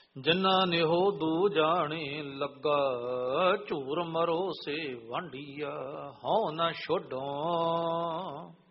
ਜਿਨਾ ਨਿਹੋ ਦੂ ਜਾਣੇ ਲੱਗਾ, ਝੂਰ ਮਰੋ ਸੇ ਵਾਂਢੀਆ ਹਉ ਨ ਛੋਡੋ।